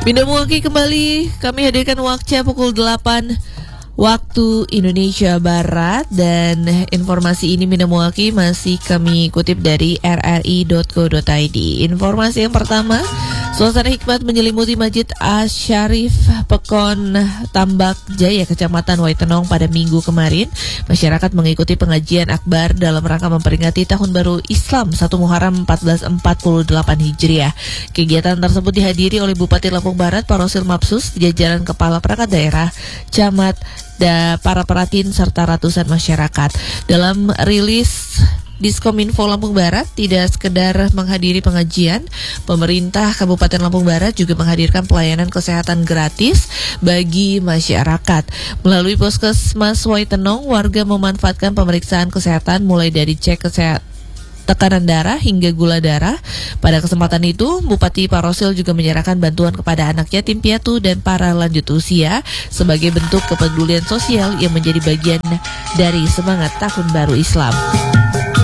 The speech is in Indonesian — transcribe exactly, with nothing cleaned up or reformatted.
Mindamuaki kembali kami hadirkan Wakca pukul delapan waktu Indonesia Barat, dan informasi ini Mindamuaki masih kami kutip dari r r i dot co dot i d. Informasi yang pertama, suasana hikmat menyelimuti Masjid Asy-Syarif Pekon Tambak Jaya, Kecamatan Waitenong pada Minggu kemarin. Masyarakat mengikuti pengajian akbar dalam rangka memperingati Tahun Baru Islam satu Muharram seribu empat ratus empat puluh delapan Hijriah. Kegiatan tersebut dihadiri oleh Bupati Lampung Barat, Parosil Mapsus, jajaran kepala perangkat daerah, camat, dan para peratin serta ratusan masyarakat. Dalam rilis Diskominfo Lampung Barat, tidak sekedar menghadiri pengajian, pemerintah Kabupaten Lampung Barat juga menghadirkan pelayanan kesehatan gratis bagi masyarakat. Melalui Puskesmas Waitenong, warga memanfaatkan pemeriksaan kesehatan mulai dari cek kesehatan tekanan darah hingga gula darah. Pada kesempatan itu, Bupati Parosil juga menyerahkan bantuan kepada anak yatim piatu dan para lanjut usia sebagai bentuk kepedulian sosial yang menjadi bagian dari semangat Tahun Baru Islam.